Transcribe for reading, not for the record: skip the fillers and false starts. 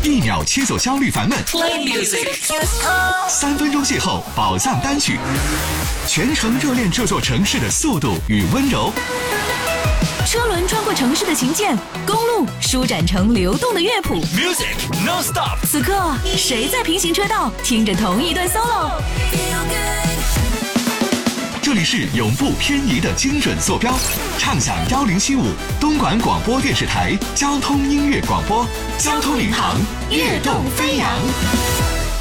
1秒切走焦虑烦闷。 Play music. 3分钟邂逅宝藏单曲，全程热恋这座城市的速度与温柔。 车轮穿过城市的琴键，公路舒展成流动的乐谱。 Music non-stop. 此刻，谁在平行车道听着同一段 solo？ 这里是永不偏移的精准坐标，畅享1075东莞广播电视台交通音乐广播，交通领航，跃动飞扬。